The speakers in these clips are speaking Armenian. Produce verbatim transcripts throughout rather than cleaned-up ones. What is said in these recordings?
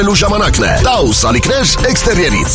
Ժամանակն է։ Տաու սալիկներ էքստերիերից։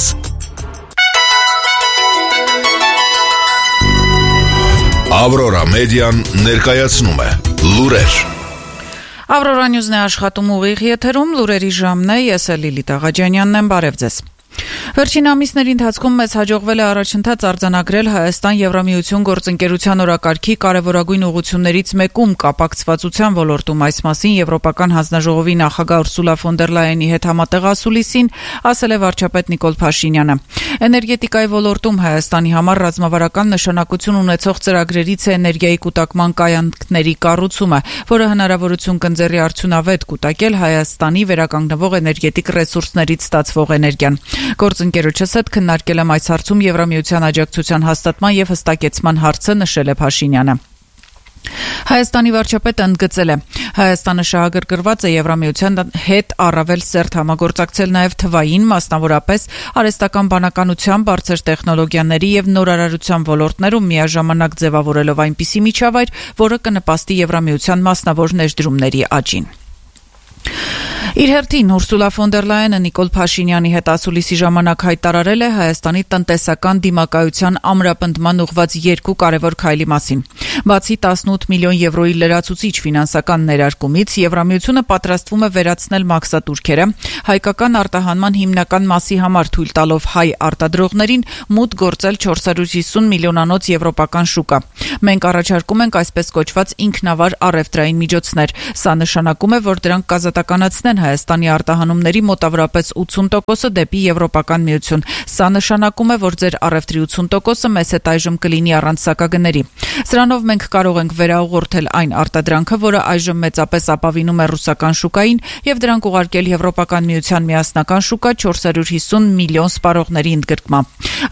Ավրորա մեդիան ներկայացնում է լուրեր։ Ավրորա նյուզն է աշխատում ուղիղ եթերում, լուրերի ժամն է, ես է Լիլիթ Աղաջանյանն եմ, բարև ձեզ։ Վերջին ամիսների ընթացքում մեզ հաջողվել է առաջընթաց արձանագրել Հայաստան-Եվրամիություն գործընկերության օրակարգի կարևորագույն ուղղություններից մեկում կապակցվածության ոլորտում, այս մասին Եվրոպական հանձնաժողովի նախագահ Ուրսուլա ֆոն դեր Լայենի հետ համատեղ ասուլիսին ասել է վարչապետ Նիկոլ Փաշինյանը։ Էներգետիկայի ոլորտում Հայաստանի համար ռազմավարական նշանակություն ունեցող ծրագրերից է էներգիայի կուտակման կայանքների կառուցումը, որը հնարավորություն կընձեռի արդյունավետ կուտակել Հայաստանի վերականգնվող էներգետիկ ռեսուրսներից ստացվող էներգիան։ Գործընկերոջս հետ քննարկել եմ այս հարցում Եվրամիության աջակցության հաստատման եւ հստակեցման հարցը, նշել է Փաշինյանը։ Հայաստանի վարչապետը ընդգծել է. Հայաստանը շահագրգռված է Եվրամիության հետ առավել սերտ համագործակցել նաև թվային, մասնավորապես արհեստական բանականության, բարձր տեխնոլոգիաների եւ նորարարության ոլորտներում միաժամանակ ձևավորելով այնպիսի միջավայր, որը կնպաստի Եվրամիության մասնավոր ներդրումների աճին։ Իր հերթին Ուրսուլա ֆոն դեր Լայենը Նիկոլ Փաշինյանի հետ ասուլիսի ժամանակ հայտարարել է Հայաստանի տնտեսական դիմակայության ամրապնդման ուղղված երկու կարևոր քայլի մասին։ Բացի տասնութ միլիոն եվրոյի լրացուցիչ ֆինանսական ներարկումից, Եվրամիությունը պատրաստվում է վերացնել մաքսատուրքերը, հայկական արտահանման հիմնական մասի համար թույլ տալով հայ արտադրողներին մուտք գործել չորս հարյուր հիսուն միլիոնանոց եվրոպական շուկա։ Մենք առաջարկում ենք այսպես կոչված ինքնավար առևտրային միջոցներ։ Սա նշանակում է, որ դրանք կազատականացնեն Հայաստանի արտահանումների մոտավորապես ութսուն տոկոսը դեպի Եվրոպական միություն։ Սա նշանակում է, որ ձեր առևտրի ութսուն տոկոսը մեզ հետ այժմ կլինի առանց սակագների։ Սրանով մենք կարող ենք վերաուղղորդել այն արտադրանքը, որը այժմ մեծապես ապավինում է ռուսական շուկային, եւ դրանք ուղարկել Եվրոպական միության միասնական շուկա չորս հարյուր հիսուն միլիոն սպառողների ընդգրկմամբ։